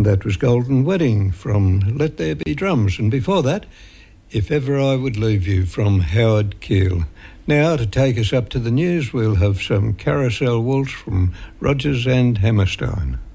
And that was Golden Wedding from Let There Be Drums. And before that, If Ever I Would Leave You from Howard Keel. Now, to take us up to the news, we'll have some Carousel Waltz from Rodgers and Hammerstein.